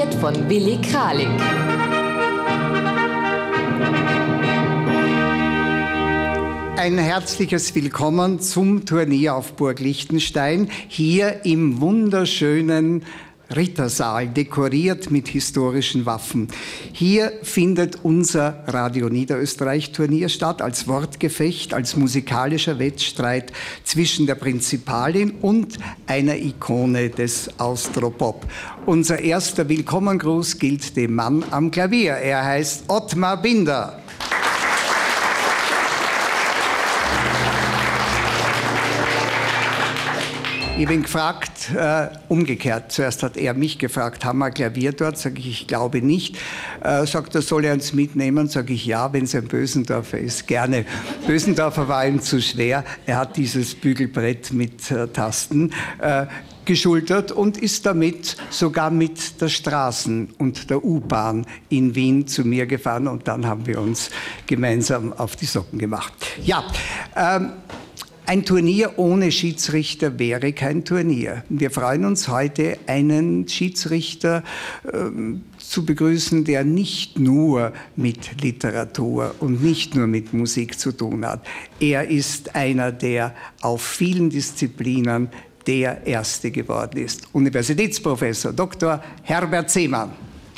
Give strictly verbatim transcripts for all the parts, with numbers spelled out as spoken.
präsentiert von Willi Kralik. Ein herzliches Willkommen zum Turnier auf Burg Liechtenstein, hier im wunderschönen Rittersaal, dekoriert mit historischen Waffen. Hier findet unser Radio Niederösterreich-Turnier statt, als Wortgefecht, als musikalischer Wettstreit zwischen der Prinzipalin und einer Ikone des Austropop. Unser erster Willkommengruß gilt dem Mann am Klavier. Er heißt Ottmar Binder. Ich bin gefragt, äh, umgekehrt, zuerst hat er mich gefragt, haben wir ein Klavier dort? Sage ich, ich glaube nicht. Äh, sagt er, soll er uns mitnehmen? Sage ich, ja, wenn es ein Bösendorfer ist, gerne. Bösendorfer war ihm zu schwer. Er hat dieses Bügelbrett mit äh, Tasten äh, geschultert und ist damit sogar mit der Straßen- und der U-Bahn in Wien zu mir gefahren und dann haben wir uns gemeinsam auf die Socken gemacht. Ja, ähm, ein Turnier ohne Schiedsrichter wäre kein Turnier. Wir freuen uns heute, einen Schiedsrichter äh, zu begrüßen, der nicht nur mit Literatur und nicht nur mit Musik zu tun hat. Er ist einer, der auf vielen Disziplinen der Erste geworden ist. Universitätsprofessor Doktor Herbert Seemann.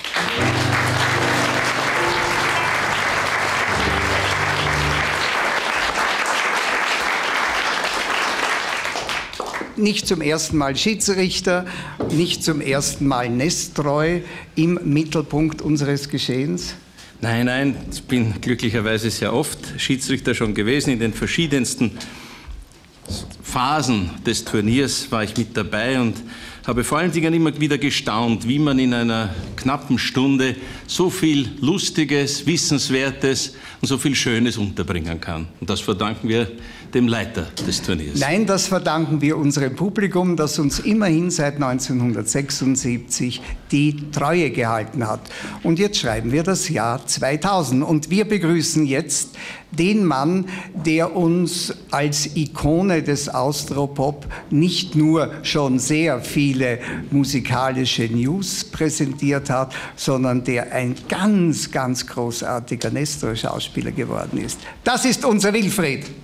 Nicht zum ersten Mal Schiedsrichter, nicht zum ersten Mal Nestroy im Mittelpunkt unseres Geschehens? Nein, nein, ich bin glücklicherweise sehr oft Schiedsrichter schon gewesen. In den verschiedensten Phasen des Turniers war ich mit dabei und habe vor allen Dingen immer wieder gestaunt, wie man in einer knappen Stunde so viel Lustiges, Wissenswertes und so viel Schönes unterbringen kann. Und das verdanken wir dem Leiter des Turniers. Nein, das verdanken wir unserem Publikum, das uns immerhin seit neunzehnhundertsechsundsiebzig die Treue gehalten hat. Und jetzt schreiben wir das Jahr zweitausend und wir begrüßen jetzt den Mann, der uns als Ikone des Austropop nicht nur schon sehr viele musikalische News präsentiert hat, sondern der ein ganz, ganz großartiger Nestor-Schauspieler geworden ist. Das ist unser Wilfried.